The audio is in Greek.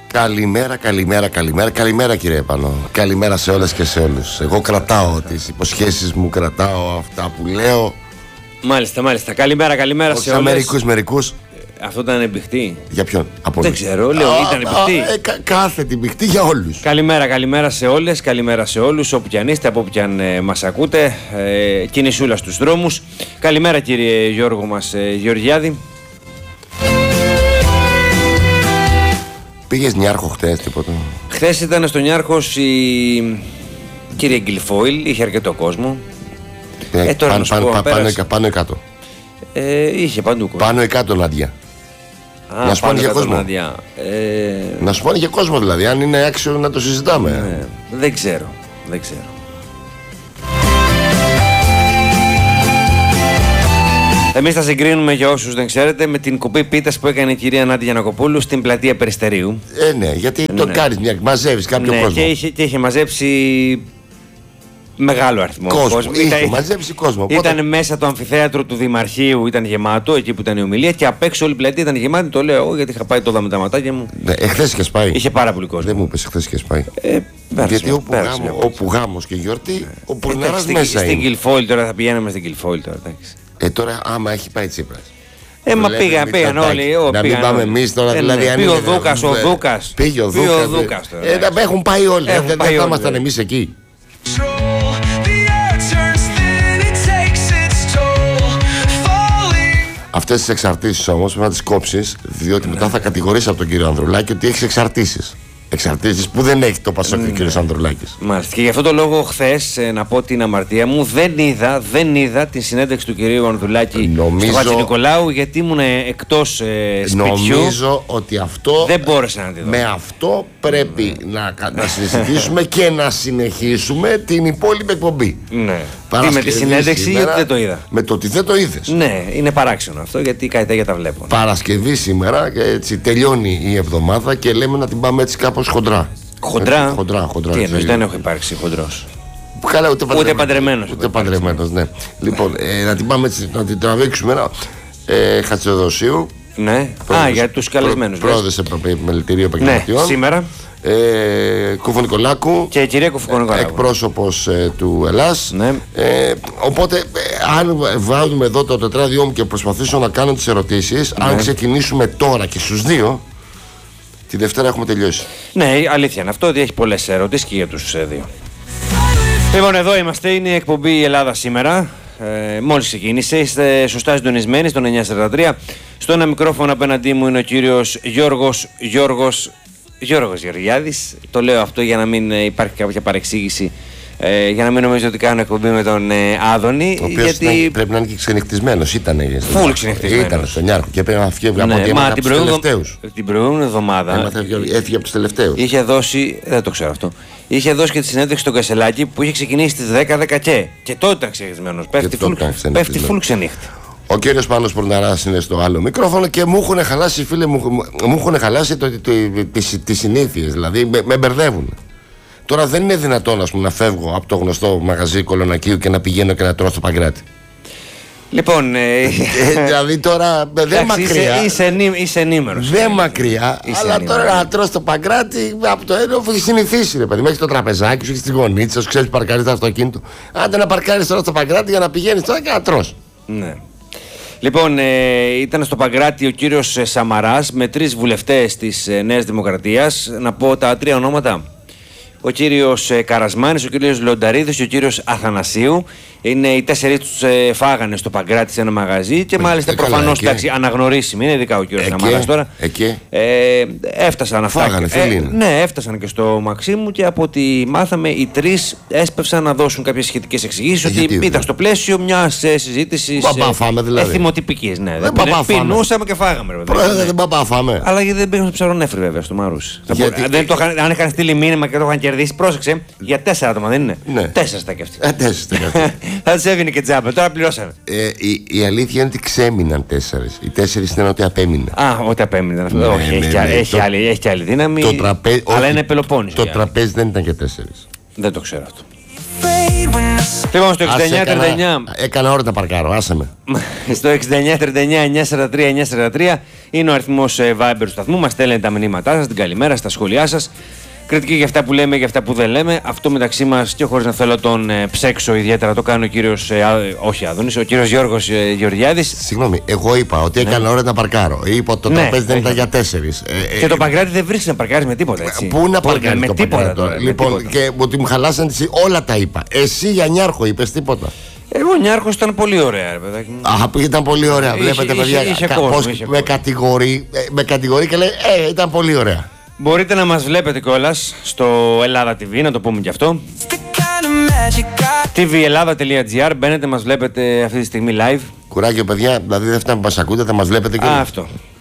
Καλημέρα κύριε Πάνο. Καλημέρα σε όλες και σε όλους. Εγώ κρατάω τις υποσχέσεις μου, κρατάω αυτά που λέω. Μάλιστα. Καλημέρα σε όλες. Μερικούς. Αυτό ήταν εμπιχτή. Για ποιον? Δεν ξέρω, λέω ήταν εμπιχτή. Κάθε την μπιχτή για όλους. Καλημέρα σε όλες, καλημέρα σε όλους, όπου κι αν είστε, από όπου κι αν μας ακούτε. Κινησούλα στους δρόμους. Καλημέρα κύριε Γιώργο μας Γεωργιάδη. Πήγες Νιάρχο χτες τίποτα? Χθες ήταν στο Νιάρχος η κύριε Γκυλφόιλ, είχε αρκετό κόσμο. Πάνω ή κάτω? Είχε παντού κόσμο. Πάνω ή κάτω, Νάντια? Να σου πάνε για κόσμο. Να σου πάνε για κόσμο δηλαδή, αν είναι άξιο να το συζητάμε. Δεν ξέρω. Εμείς θα συγκρίνουμε, για όσους δεν ξέρετε, με την κουπή πίτας που έκανε η κυρία Νάντια Γιαννακοπούλου στην πλατεία Περιστερίου. Ναι, γιατί το κάνεις, μαζεύεις κάποιο κόσμο. Και είχε μαζέψει μεγάλο αριθμό κόσμο. Είχε μαζέψει κόσμο. Ήταν μέσα το αμφιθέατρο του Δημαρχείου, ήταν γεμάτο, εκεί που ήταν η ομιλία, και απ' έξω όλη η πλατεία ήταν γεμάτη. Το λέω εγώ γιατί είχα πάει τότε με τα ματάκια μου. Εχθές είχες πάει? Είχε πάρα πολύ κόσμο. Δεν μου είπες εχθές είχες πάει? Γιατί όπου γάμος και γιορτή, ο Πολυναράς μέσα είναι. Στην Γκυλφόιλ τώρα θα πηγαίνουμε στην Γκυλφόιλ τώρα. Τώρα άμα έχει πάει Τσίπρας. Μα πήγαν όλοι. Να μην πάμε εμείς τώρα, δηλαδή. Πήγε ο Δούκας. Πήγε ο Δούκας. Έχουν πάει όλοι. Δεν θα ήμασταν εμείς εκεί. Αυτές τις εξαρτήσεις όμως πρέπει να τις κόψεις, διότι μετά θα κατηγορήσεις από τον κύριο Ανδρουλάκη ότι έχεις εξαρτήσεις. Εξαρτήσεις που δεν έχει το Πασόκ ο κύριος Ανδρουλάκης. Μάλιστα. Και γι' αυτό το λόγο χθες, να πω την αμαρτία μου, δεν είδα την συνέντευξη του κυρίου Ανδρουλάκη στο Χατζηνικολάου, γιατί ήμουν εκτός σπιτιού. Νομίζω ότι αυτό δεν μπόρεσα να τη δω. Με αυτό πρέπει να συζητήσουμε και να συνεχίσουμε την υπόλοιπη εκπομπή. Ναι. Τι με τη συνέντευξη σήμερα, γιατί δεν το είδα? Με το ότι δεν το είδες. Ναι, είναι παράξενο αυτό, γιατί κάτι τέτοια τα βλέπω. Παρασκευή σήμερα, και έτσι τελειώνει η εβδομάδα και λέμε να την πάμε έτσι κάπως χοντρά. Χοντρά. Τι εννοείς? Δεν έχω υπάρξει χοντρός. Καλά, ούτε παντρεμένος. Ούτε παντρεμένος, ναι. Λοιπόν, να την πάμε έτσι, να την τραβήξουμε ένα Χατζηδοσίου. Ναι. Για τους καλεσμένους. Πρόεδρος Επιμελητηρίου Επαγγελματιών. Ναι, σήμερα. Κουφονικολάκου και η κυρία Κουφονικολάκου, εκπρόσωπος του Ελλάς. Ναι. Οπότε αν βάλουμε εδώ το τετράδιό μου και προσπαθήσω να κάνω τις ερωτήσεις, αν ξεκινήσουμε τώρα και στους δύο, τη Δευτέρα έχουμε τελειώσει. Ναι, αλήθεια είναι αυτό, ότι έχει πολλές ερωτήσεις και για τους δύο. Λοιπόν, εδώ είμαστε, είναι η εκπομπή η Ελλάδα σήμερα. Μόλις ξεκίνησε, είστε σωστά συντονισμένοι στο 943. Στο ένα μικρόφωνο απέναντί μου είναι ο κύριος Γιώργος Γεωργιάδης. Το λέω αυτό για να μην υπάρχει κάποια παρεξήγηση, για να μην νομίζω ότι κάνω εκπομπή με τον Άδωνη. Ο οποίος πρέπει να είναι και ξενυχτισμένος. Φουλ ξενυχτισμένος. Ήταν στον Νιάρχο και πρέπει να φύγει από τους τελευταίους. Την προηγούμενη εβδομάδα έφυγε από τους τελευταίους. Είχε δώσει, δεν το ξέρω αυτό, είχε δώσει και τη συνέντευξη στον Κασελάκη που είχε ξεκινήσει στις 10 και τότε ήταν ξενυχτισμένος. Πέφτει φουλ ξενύχτη. Ο κύριος Πάνος Πολυναράς είναι στο άλλο μικρόφωνο και μου έχουν χαλάσει, φίλε μου, τις συνήθειες. Δηλαδή με μπερδεύουν. Τώρα δεν είναι δυνατόν, ας πούμε, να φεύγω από το γνωστό μαγαζί Κολονακίου και να πηγαίνω και να τρώω στο Παγκράτη. Λοιπόν, δηλαδή τώρα δεν μακριά. Είσαι ενήμερος. Δεν μακριά, αλλά τώρα να τρώω στο Παγκράτη από το ένα έχει συνηθίσει, ρε παιδί. Μέχρι το τραπεζάκι σου, έχει τη γωνίτσα σου, ξέρεις παρκάρεις το αυτοκίνητο. Άντε να παρκάρεις τώρα στο Παγκράτη για να πηγαίνεις τώρα και να τρως. Ναι. Λοιπόν, ήταν στο Παγκράτη ο κύριος Σαμαράς με 3 βουλευτές της Νέας Δημοκρατίας. Να πω τα 3 ονόματα. Ο κύριος Καρασμάνης, ο κύριος Λονταρίδης και ο κύριος Αθανασίου. Είναι οι 4 τους φάγανε στο Παγκράτη σε ένα μαγαζί και μάλιστα προφανώς αναγνωρίσιμοι. Είναι ειδικά ο κύριος Σαμαράς τώρα. Έφτασαν αυτά. Φάγανε, ναι, έφτασαν και στο Μαξίμου και από ό,τι μάθαμε οι 3 έσπευσαν να δώσουν κάποιες σχετικές εξηγήσεις ότι ήταν στο πλαίσιο μιας συζήτησης εθιμοτυπικής. Ναι, πεινούσαμε και φάγαμε. Πρόεδρε, δεν πάμε φάμε. Αλλά γιατί δεν πήγαν στο Ψαρονέφρι βέβαια στο Μαρούσι. Αν είχαν στείλει μήνυμα και το είχαν κερδίσει, πρόσεξε, για 4 άτομα δεν είναι. 4 στα και αυτοί. Θα τους έβγαινε και τζάμπα, τώρα πληρώσαμε. Η αλήθεια είναι ότι ξέμειναν 4. Οι 4 ήταν ότι απέμειναν. Ότι απέμειναν. Όχι, έχει και άλλη δύναμη. Αλλά είναι Πελοπόννησο. Το τραπέζι δεν ήταν και 4. Δεν το ξέρω αυτό. Λοιπόν, στο 69-39. Έκανα ώρα να παρκάρω, άσε με. Στο 69-39-943-943 είναι ο αριθμός Viber του σταθμού. Μας στέλνετε τα μηνύματά σας, την καλημέρα, στα σχόλιά σας. Κριτική για αυτά που λέμε, για αυτά που δεν λέμε. Αυτό μεταξύ μας και χωρίς να θέλω τον ψέξω ιδιαίτερα, το κάνει ο κύριος, όχι Άδωνης, ο κύριος Γιώργος Γεωργιάδης. Συγγνώμη, εγώ είπα ότι έκανα ώρα να παρκάρω. Είπα ότι το τραπέζι δεν ήταν για 4. Και το Παγκράτη δεν βρίσκει να παρκάρει με τίποτα, έτσι. Πού να παρκάρει με το τίποτα τώρα. Λοιπόν, και ότι μου χαλάσαν όλα τα είπα. Εσύ για Νιάρχο είπες τίποτα. Εγώ Νιάρχος ήταν πολύ ωραία, ρε παιδάκι μου. Ήταν πολύ ωραία. Βλέπετε, παιδιά, πώς με κατηγορεί και λέει ήταν πολύ ωραία. Μπορείτε να μας βλέπετε κιόλας στο Ελλάδα TV, να το πούμε κι αυτό. tvellada.gr, μπαίνετε, μας βλέπετε αυτή τη στιγμή live. Κουράγιο, παιδιά, δηλαδή δεν φτάνει που μας ακούτε, θα μας βλέπετε κιόλας. Αυτό.